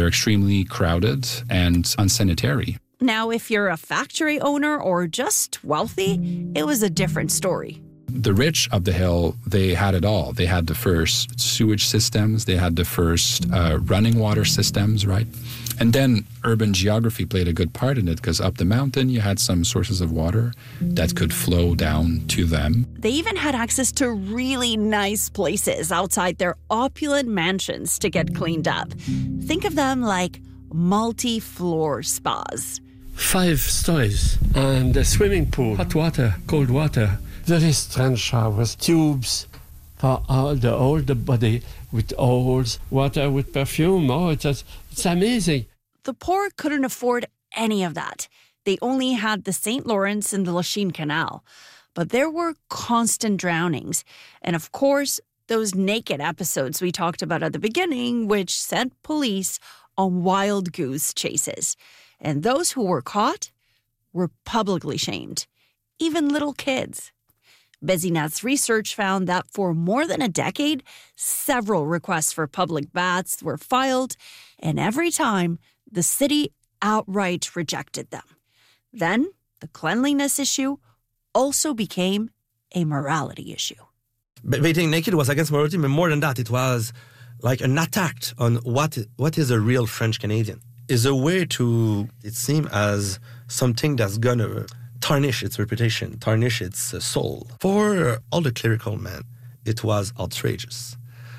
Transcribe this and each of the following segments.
They're extremely crowded and unsanitary. Now, if you're a factory owner or just wealthy, it was a different story. The rich of the hill, they had it all. They had the first sewage systems. They had the first running water systems, right? And then urban geography played a good part in it because up the mountain, you had some sources of water that could flow down to them. They even had access to really nice places outside their opulent mansions to get cleaned up. Think of them like multi-floor spas. 5 stories, and a swimming pool, hot water, cold water, very strange showers, tubes for all the body with oils, water with perfume. Oh, it's amazing. The poor couldn't afford any of that. They only had the St. Lawrence and the Lachine Canal. But there were constant drownings. And of course, those naked episodes we talked about at the beginning, which sent police on wild goose chases. And those who were caught were publicly shamed, even little kids. Bézinat's research found that for more than a decade, several requests for public baths were filed, and every time, the city outright rejected them. Then, the cleanliness issue also became a morality issue. Bathing naked was against morality, but more than that, it was like an attack on what is a real French Canadian. Is a way to, it seemed as something that's going to tarnish its reputation, tarnish its soul. For all the clerical men, it was outrageous.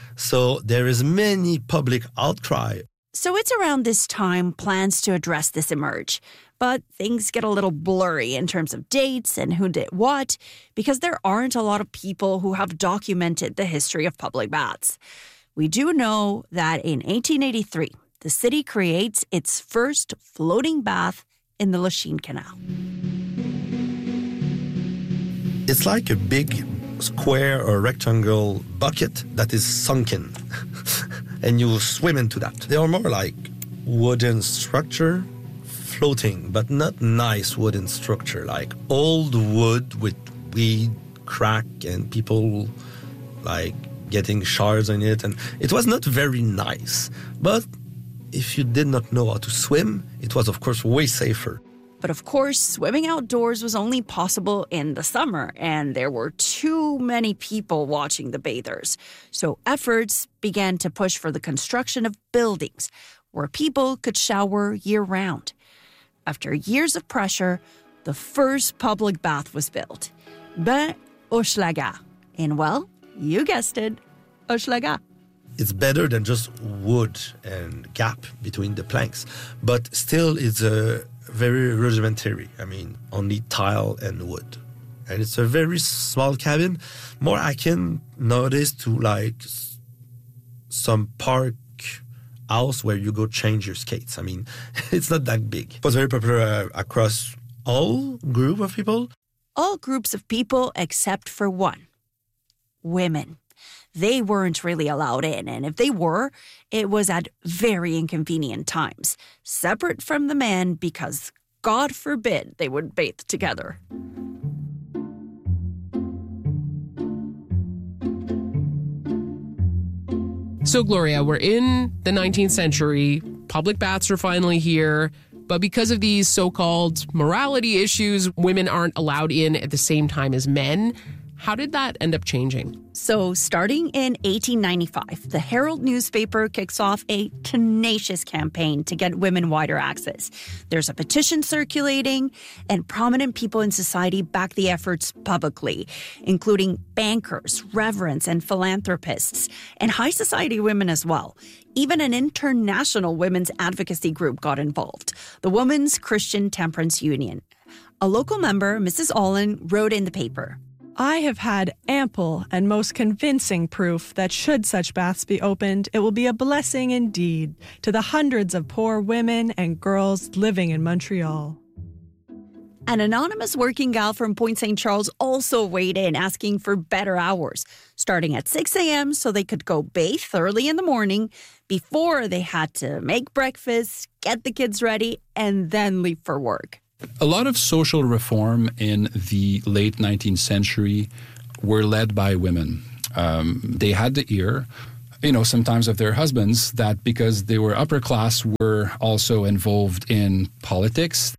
So there is many public outcry. So it's around this time plans to address this emerge. But things get a little blurry in terms of dates and who did what, because there aren't a lot of people who have documented the history of public baths. We do know that in 1883, the city creates its first floating bath in the Lachine Canal. It's like a big square or rectangle bucket that is sunken, and you swim into that. They are more like wooden structure, floating, but not nice wooden structure, like old wood with weed, crack, and people like getting shards in it. And it was not very nice, but if you did not know how to swim, it was, of course, way safer. But of course, swimming outdoors was only possible in the summer, and there were too many people watching the bathers. So efforts began to push for the construction of buildings where people could shower year-round. After years of pressure, the first public bath was built. Bain Hochelaga. In, well, you guessed it, Hochelaga. It's better than just wood and gap between the planks, but still it's a very rudimentary. I mean, only tile and wood. And it's a very small cabin, more akin nowadays to like some park house where you go change your skates. I mean, it's not that big. It was very popular across all group of people. All groups of people except for one. Women. They weren't really allowed in, and if they were, it was at very inconvenient times, separate from the men because, God forbid, they would bathe together. So, Gloria, we're in the 19th century. Public baths are finally here. But because of these so-called morality issues, women aren't allowed in at the same time as men. How did that end up changing? So, starting in 1895, the Herald newspaper kicks off a tenacious campaign to get women wider access. There's a petition circulating, and prominent people in society back the efforts publicly, including bankers, reverends, and philanthropists, and high society women as well. Even an international women's advocacy group got involved, the Women's Christian Temperance Union. A local member, Mrs. Allen, wrote in the paper, I have had ample and most convincing proof that should such baths be opened, it will be a blessing indeed to the hundreds of poor women and girls living in Montreal. An anonymous working gal from Point St. Charles also weighed in, asking for better hours, starting at 6 a.m. so they could go bathe early in the morning before they had to make breakfast, get the kids ready, and then leave for work. A lot of social reform in the late 19th century were led by women. They had the ear. sometimes of their husbands that because they were upper class were also involved in politics.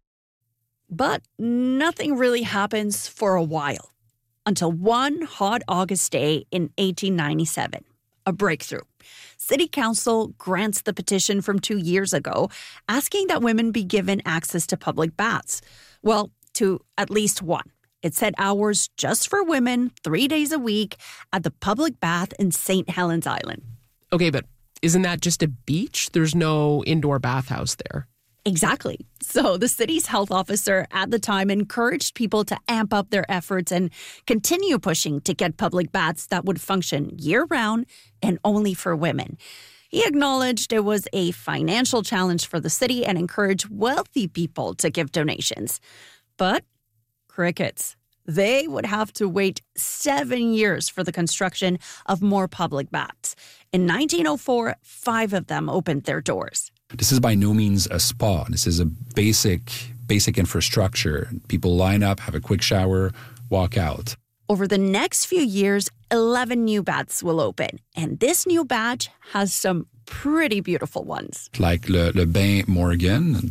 But nothing really happens for a while until one hot August day in 1897. A breakthrough. City Council grants the petition from 2 years ago asking that women be given access to public baths. Well, to at least one. It set hours just for women 3 days a week at the public bath in St. Helens Island. Okay, but isn't that just a beach? There's no indoor bathhouse there. Exactly. So the city's health officer at the time encouraged people to amp up their efforts and continue pushing to get public baths that would function year-round and only for women. He acknowledged it was a financial challenge for the city and encouraged wealthy people to give donations. But crickets. They would have to wait 7 years for the construction of more public baths. In 1904, 5 of them opened their doors. This is by no means a spa. This is a basic infrastructure. People line up, have a quick shower, walk out. Over the next few years, 11 new baths will open. And this new batch has some pretty beautiful ones. Like Le Bain Morgan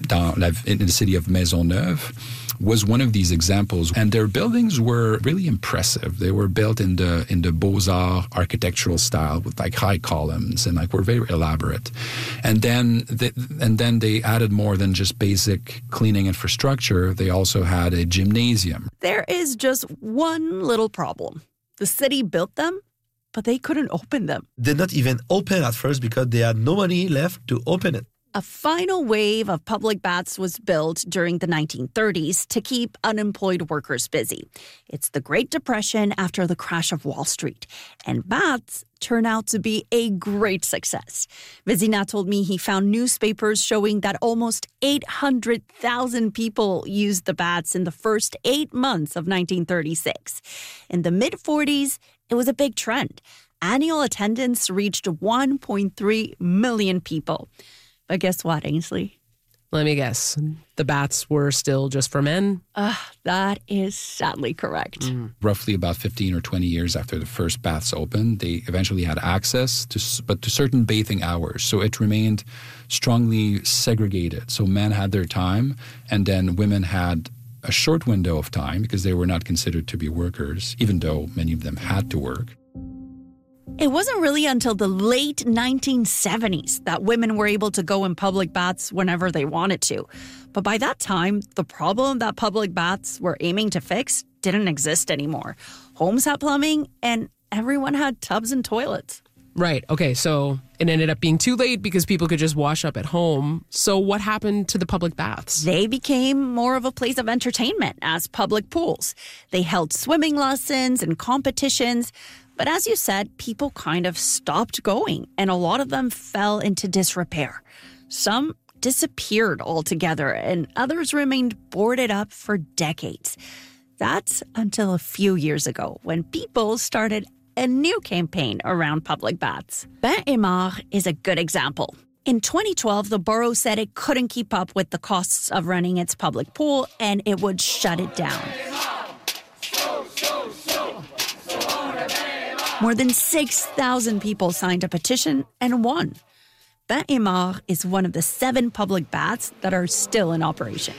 in the city of Maisonneuve was one of these examples. And their buildings were really impressive. They were built in the Beaux-Arts architectural style with like high columns and were very elaborate. And then they added more than just basic cleaning infrastructure. They also had a gymnasium. There is just one little problem. The city built them, but they couldn't open them. Did not even open at first because they had no money left to open it. A final wave of public baths was built during the 1930s to keep unemployed workers busy. It's the Great Depression after the crash of Wall Street, and baths turn out to be a great success. Vézina told me he found newspapers showing that almost 800,000 people used the baths in the first 8 months of 1936. In the mid-40s, it was a big trend. Annual attendance reached 1.3 million people. But guess what, Ainsley? Let me guess. The baths were still just for men? That is sadly correct. Roughly about 15 or 20 years after the first baths opened, they eventually had access to certain bathing hours. So it remained strongly segregated. So men had their time, and then women had a short window of time because they were not considered to be workers, even though many of them had to work. It wasn't really until the late 1970s that women were able to go in public baths whenever they wanted to. But by that time, the problem that public baths were aiming to fix didn't exist anymore. Homes had plumbing, and everyone had tubs and toilets. Right. Okay. So it ended up being too late because people could just wash up at home. So what happened to the public baths? They became more of a place of entertainment as public pools. They held swimming lessons and competitions. But as you said, people kind of stopped going, and a lot of them fell into disrepair. Some disappeared altogether, and others remained boarded up for decades. That's until a few years ago, when people started a new campaign around public baths. Bain-et-Mar is a good example. In 2012, the borough said it couldn't keep up with the costs of running its public pool, and it would shut it down. More than 6,000 people signed a petition and won. Bain-et-Mar is one of the 7 public baths that are still in operation.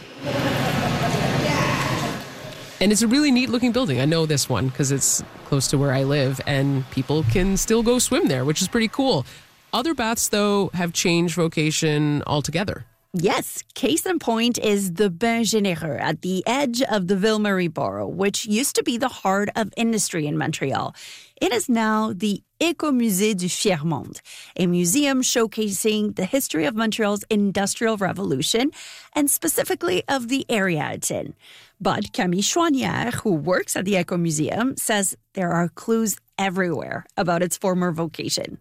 And it's a really neat looking building. I know this one because it's close to where I live and people can still go swim there, which is pretty cool. Other baths, though, have changed vocation altogether. Yes, case in point is the Bain Généreux at the edge of the Ville-Marie borough, which used to be the heart of industry in Montreal. It is now the Écomusée du Tiers-Monde, a museum showcasing the history of Montreal's Industrial Revolution and specifically of the area it's in. But Camille Chouanière, who works at the Écomuseum, says there are clues everywhere about its former vocation.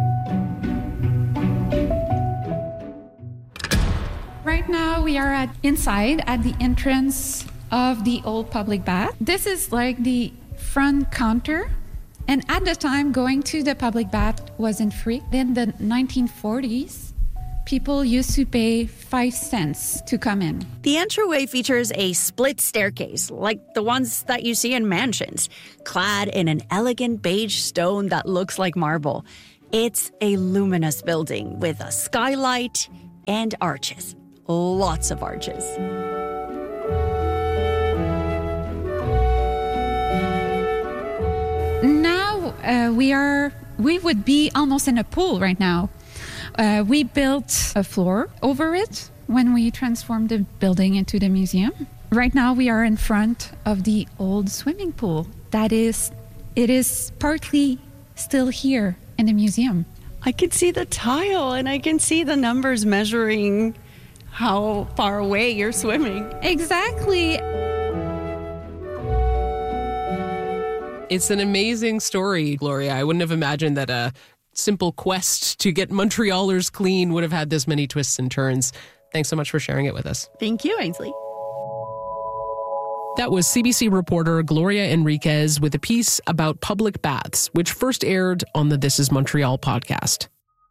Right now we are inside at the entrance of the old public bath. This is like the front counter. And at the time, going to the public bath wasn't free. In the 1940s, people used to pay 5 cents to come in. The entryway features a split staircase, like the ones that you see in mansions, clad in an elegant beige stone that looks like marble. It's a luminous building with a skylight and arches. Lots of arches. Now we would be almost in a pool right now. We built a floor over it when we transformed the building into the museum. Right now we are in front of the old swimming pool. It is partly still here in the museum. I can see the tile and I can see the numbers measuring how far away you're swimming. Exactly. It's an amazing story, Gloria. I wouldn't have imagined that a simple quest to get Montrealers clean would have had this many twists and turns. Thanks so much for sharing it with us. Thank you, Ainsley. That was CBC reporter Gloria Enriquez with a piece about public baths, which first aired on the This Is Montreal podcast.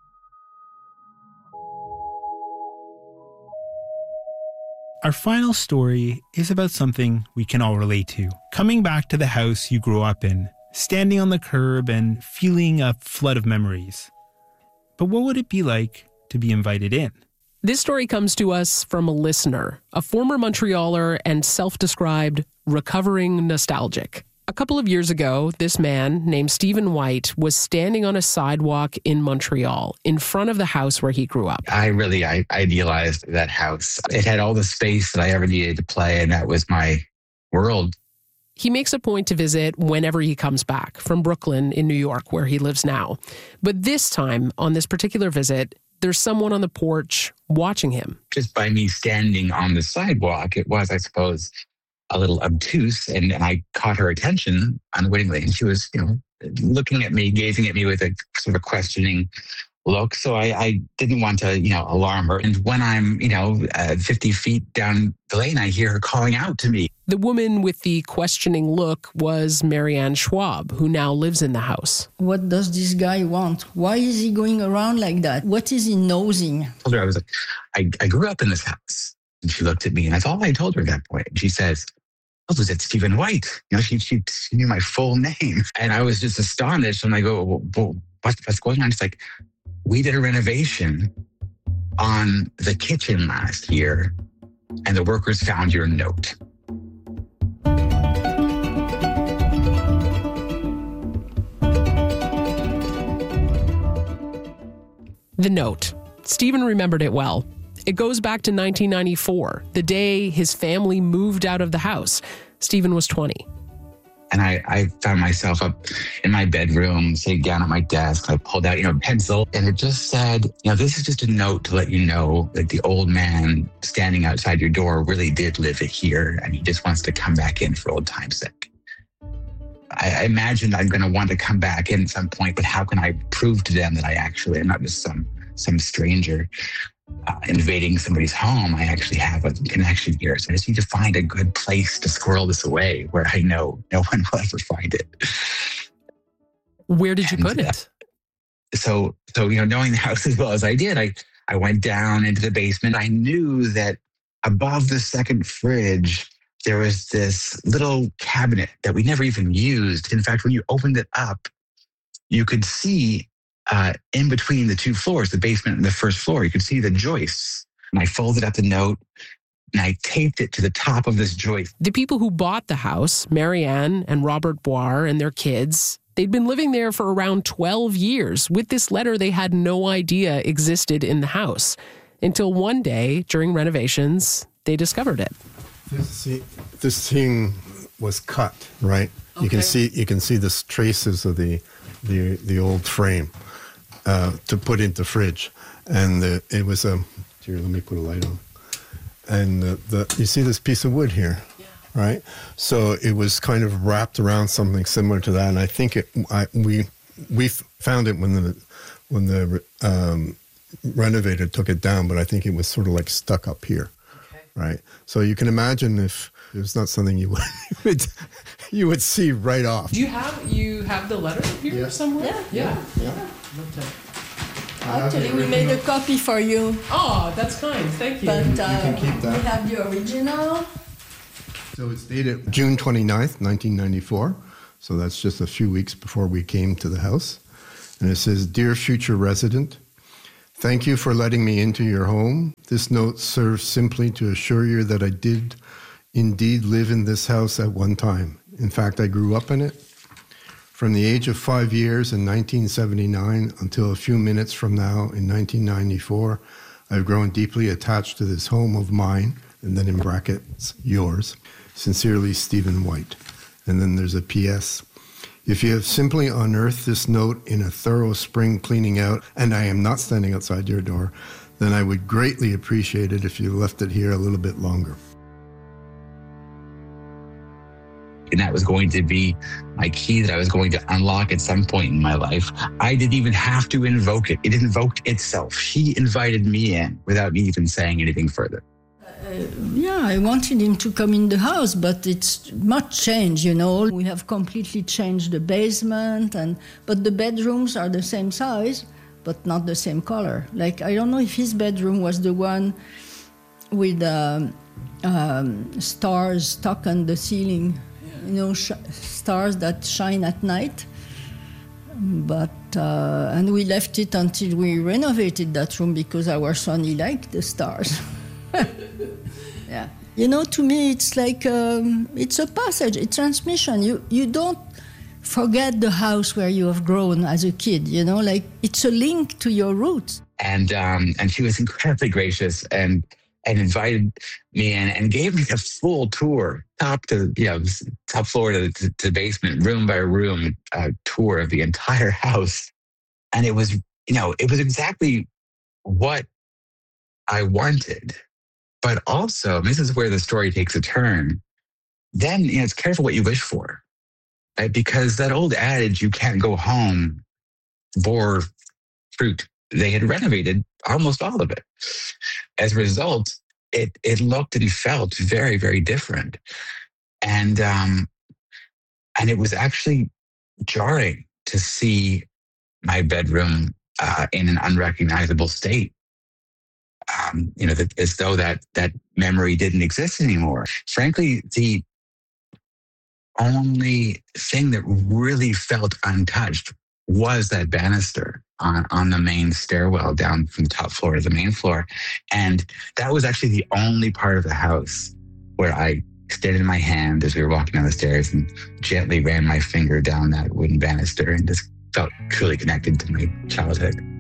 Our final story is about something we can all relate to. Coming back to the house you grew up in, standing on the curb and feeling a flood of memories. But what would it be like to be invited in? This story comes to us from a listener, a former Montrealer and self-described recovering nostalgic. A couple of years ago, this man named Stephen White was standing on a sidewalk in Montreal in front of the house where he grew up. I idealized that house. It had all the space that I ever needed to play, and that was my world. He makes a point to visit whenever he comes back from Brooklyn in New York, where he lives now. But this time, on this particular visit, there's someone on the porch watching him. Just by me standing on the sidewalk, it was, I suppose, a little obtuse, and I caught her attention unwittingly. And she was, looking at me, gazing at me with a sort of a questioning look. So I didn't want to, alarm her. And when I'm, 50 feet down the lane, I hear her calling out to me. The woman with the questioning look was Marianne Schwab, who now lives in the house. What does this guy want? Why is he going around like that? What is he nosing? I told her, I was like, I grew up in this house. And she looked at me, and that's all I told her at that point. And she says, "Oh, was it Stephen White?" She knew my full name. And I was just astonished. And I go, well, what's going on? She's like, "We did a renovation on the kitchen last year, and the workers found your note." The note. Stephen remembered it well. It goes back to 1994, the day his family moved out of the house. Stephen was 20. And I found myself up in my bedroom, sitting down at my desk. I pulled out, a pencil, and it just said, "This is just a note to let you know that the old man standing outside your door really did live here, and he just wants to come back in for old time's sake." I imagined I'm going to want to come back in at some point, but how can I prove to them that I actually am not just some stranger invading somebody's home? I actually have a connection here. So I just need to find a good place to squirrel this away where I know no one will ever find it. Where did you put it? So knowing the house as well as I did, I went down into the basement. I knew that above the second fridge, there was this little cabinet that we never even used. In fact, when you opened it up, you could see in between the two floors, the basement and the first floor, you could see the joists. And I folded up the note and I taped it to the top of this joist. The people who bought the house, Marianne and Robert Boire and their kids, they'd been living there for around 12 years. With this letter, they had no idea existed in the house until one day during renovations, they discovered it. This thing was cut, right? Okay. You can see the traces of the old frame to put into fridge, and it was here. Let me put a light on, and you see this piece of wood here, right? So it was kind of wrapped around something similar to that, and I think we found it when the renovator took it down, but I think it was sort of like stuck up here. Right, so you can imagine if it was not something you would see right off. Do you have the letter here somewhere? Yeah. Actually, we made a copy for you. Oh, that's kind. Thank you. But you can keep that. We have the original. So it's dated June 29th, 1994. So that's just a few weeks before we came to the house. And it says, "Dear future resident, thank you for letting me into your home. This note serves simply to assure you that I did indeed live in this house at one time. In fact, I grew up in it. From the age of 5 years in 1979 until a few minutes from now in 1994, I've grown deeply attached to this home of mine," and then in brackets, "yours. Sincerely, Stephen White." And then there's a PS. "If you have simply unearthed this note in a thorough spring cleaning out, and I am not standing outside your door, then I would greatly appreciate it if you left it here a little bit longer." And that was going to be my key that I was going to unlock at some point in my life. I didn't even have to invoke it. It invoked itself. She invited me in without me even saying anything further. Yeah, I wanted him to come in the house, but it's much changed, We have completely changed the basement, but the bedrooms are the same size, but not the same color. Like, I don't know if his bedroom was the one with stars stuck on the ceiling, stars that shine at night. But and we left it until we renovated that room because our son, he liked the stars. Yeah. To me, it's like, it's a passage, a transmission. You don't forget the house where you have grown as a kid, like it's a link to your roots. And she was incredibly gracious and invited me in and gave me a full tour, top floor to basement, room by room, tour of the entire house. And it was exactly what I wanted. But also, this is where the story takes a turn. Then, it's careful what you wish for, right? Because that old adage, you can't go home, bore fruit. They had renovated almost all of it. As a result, it looked and felt very, very different. And it was actually jarring to see my bedroom in an unrecognizable state. As though that memory didn't exist anymore. Frankly, the only thing that really felt untouched was that banister on the main stairwell down from the top floor to the main floor. And that was actually the only part of the house where I extended my hand as we were walking down the stairs and gently ran my finger down that wooden banister and just felt truly connected to my childhood.